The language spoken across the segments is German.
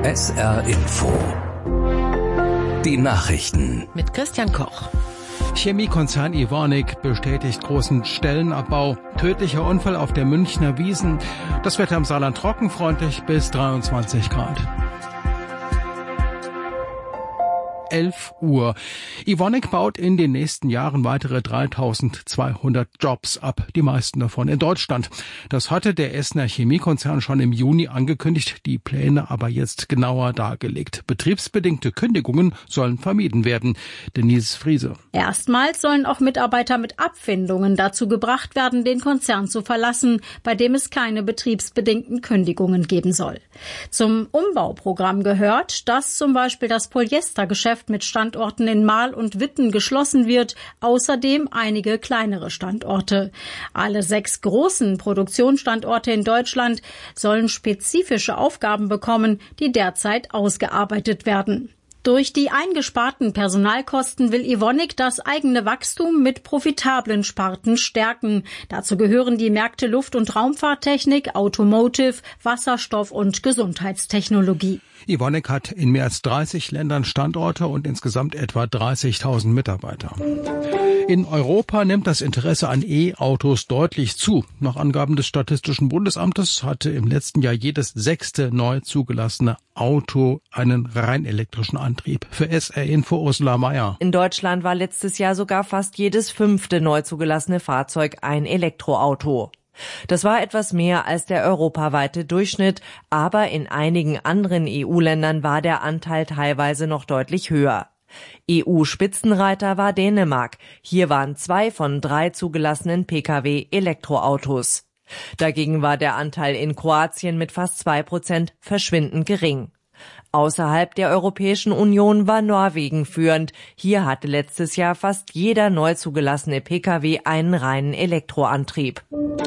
SR Info. Die Nachrichten. Mit Christian Koch. Chemiekonzern Evonik bestätigt großen Stellenabbau. Tödlicher Unfall auf der Münchner Wiesn. Das Wetter im Saarland trocken, freundlich bis 23 Grad. 11 Uhr. Evonik baut in den nächsten Jahren weitere 3200 Jobs ab, die meisten davon in Deutschland. Das hatte der Essener Chemiekonzern schon im Juni angekündigt, die Pläne aber jetzt genauer dargelegt. Betriebsbedingte Kündigungen sollen vermieden werden. Denise Friese. Erstmals sollen auch Mitarbeiter mit Abfindungen dazu gebracht werden, den Konzern zu verlassen, bei dem es keine betriebsbedingten Kündigungen geben soll. Zum Umbauprogramm gehört, dass zum Beispiel das Polyestergeschäft mit Standorten in Marl und Witten geschlossen wird, außerdem einige kleinere Standorte. Alle 6 großen Produktionsstandorte in Deutschland sollen spezifische Aufgaben bekommen, die derzeit ausgearbeitet werden. Durch die eingesparten Personalkosten will Evonik das eigene Wachstum mit profitablen Sparten stärken. Dazu gehören die Märkte Luft- und Raumfahrttechnik, Automotive, Wasserstoff und Gesundheitstechnologie. Evonik hat in mehr als 30 Ländern Standorte und insgesamt etwa 30.000 Mitarbeiter. In Europa nimmt das Interesse an E-Autos deutlich zu. Nach Angaben des Statistischen Bundesamtes hatte im letzten Jahr jedes 6. neu zugelassene Auto einen rein elektrischen Antrieb. Für SR Info Ursula Mayer. In Deutschland war letztes Jahr sogar fast jedes 5. neu zugelassene Fahrzeug ein Elektroauto. Das war etwas mehr als der europaweite Durchschnitt, aber in einigen anderen EU-Ländern war der Anteil teilweise noch deutlich höher. EU-Spitzenreiter war Dänemark. Hier waren 2 von 3 zugelassenen Pkw Elektroautos. Dagegen war der Anteil in Kroatien mit fast 2% verschwindend gering. Außerhalb der Europäischen Union war Norwegen führend. Hier hatte letztes Jahr fast jeder neu zugelassene Pkw einen reinen Elektroantrieb.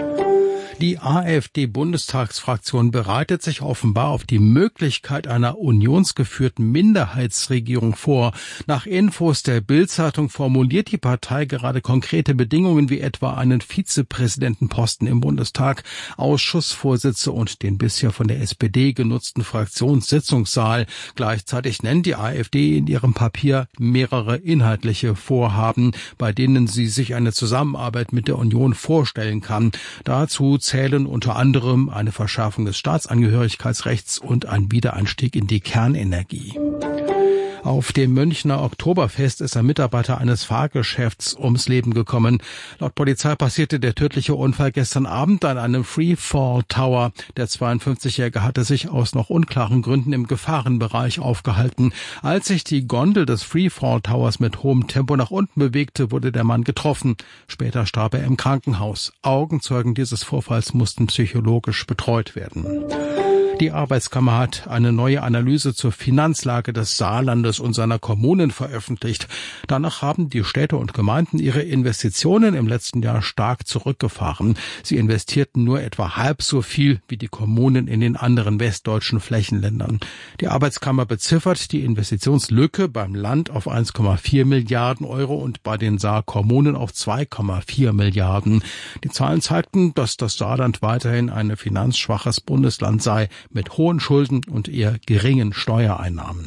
Die AfD-Bundestagsfraktion bereitet sich offenbar auf die Möglichkeit einer unionsgeführten Minderheitsregierung vor. Nach Infos der Bild-Zeitung formuliert die Partei gerade konkrete Bedingungen wie etwa einen Vizepräsidentenposten im Bundestag, Ausschussvorsitze und den bisher von der SPD genutzten Fraktionssitzungssaal. Gleichzeitig nennt die AfD in ihrem Papier mehrere inhaltliche Vorhaben, bei denen sie sich eine Zusammenarbeit mit der Union vorstellen kann. Dazu zählen unter anderem eine Verschärfung des Staatsangehörigkeitsrechts und ein Wiedereinstieg in die Kernenergie. Auf dem Münchner Oktoberfest ist ein Mitarbeiter eines Fahrgeschäfts ums Leben gekommen. Laut Polizei passierte der tödliche Unfall gestern Abend an einem Freefall Tower. Der 52-Jährige hatte sich aus noch unklaren Gründen im Gefahrenbereich aufgehalten. Als sich die Gondel des Freefall Towers mit hohem Tempo nach unten bewegte, wurde der Mann getroffen. Später starb er im Krankenhaus. Augenzeugen dieses Vorfalls mussten psychologisch betreut werden. Die Arbeitskammer hat eine neue Analyse zur Finanzlage des Saarlandes und seiner Kommunen veröffentlicht. Danach haben die Städte und Gemeinden ihre Investitionen im letzten Jahr stark zurückgefahren. Sie investierten nur etwa halb so viel wie die Kommunen in den anderen westdeutschen Flächenländern. Die Arbeitskammer beziffert die Investitionslücke beim Land auf 1,4 Milliarden Euro und bei den Saarkommunen auf 2,4 Milliarden. Die Zahlen zeigten, dass das Saarland weiterhin ein finanzschwaches Bundesland sei, mit hohen Schulden und eher geringen Steuereinnahmen.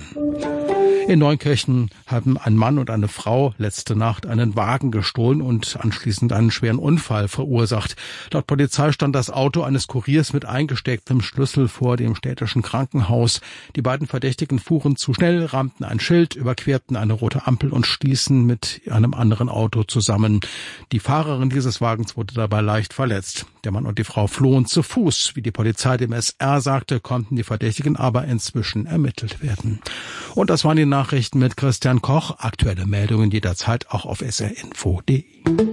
In Neunkirchen haben ein Mann und eine Frau letzte Nacht einen Wagen gestohlen und anschließend einen schweren Unfall verursacht. Laut Polizei stand das Auto eines Kuriers mit eingestecktem Schlüssel vor dem städtischen Krankenhaus. Die beiden Verdächtigen fuhren zu schnell, rammten ein Schild, überquerten eine rote Ampel und stießen mit einem anderen Auto zusammen. Die Fahrerin dieses Wagens wurde dabei leicht verletzt. Der Mann und die Frau flohen zu Fuß. Wie die Polizei dem SR sagte, konnten die Verdächtigen aber inzwischen ermittelt werden. Und das waren die Nachrichten mit Christian Koch. Aktuelle Meldungen jederzeit auch auf srinfo.de.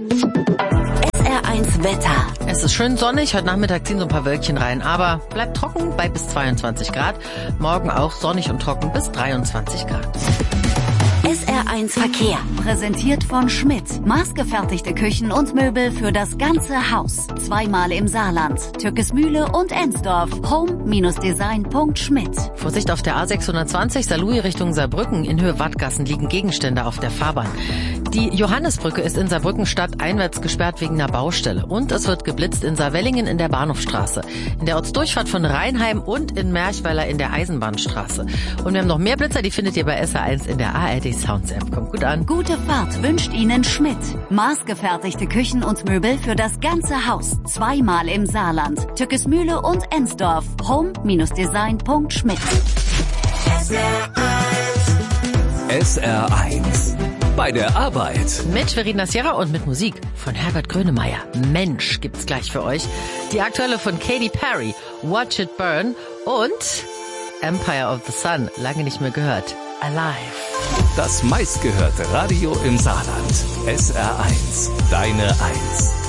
SR1 Wetter. Es ist schön sonnig, heute Nachmittag ziehen so ein paar Wölkchen rein, aber bleibt trocken bei bis 22 Grad. Morgen auch sonnig und trocken bis 23 Grad. SR1 Verkehr. Präsentiert von Schmidt. Maßgefertigte Küchen und Möbel für das ganze Haus. Zweimal im Saarland. Türkesmühle und Ensdorf. Home-design.schmidt. Vorsicht auf der A620 Saarlouis Richtung Saarbrücken. In Höhe Wattgassen liegen Gegenstände auf der Fahrbahn. Die Johannesbrücke ist in Saarbrücken stadteinwärts gesperrt wegen einer Baustelle. Und es wird geblitzt in Saarwellingen in der Bahnhofstraße, in der Ortsdurchfahrt von Rheinheim und in Merchweiler in der Eisenbahnstraße. Und wir haben noch mehr Blitzer, die findet ihr bei SR1 in der ARD Sounds App. Kommt gut an. Gute Fahrt wünscht Ihnen Schmidt. Maßgefertigte Küchen und Möbel für das ganze Haus. 2-mal im Saarland. Tückesmühle und Ensdorf. Home-design.schmidt. SR1 bei der Arbeit. Mit Verena Sierra und mit Musik von Herbert Grönemeyer. Mensch gibt's gleich für euch. Die aktuelle von Katy Perry, Watch It Burn und Empire of the Sun, lange nicht mehr gehört. Alive. Das meistgehörte Radio im Saarland. SR1, deine 1.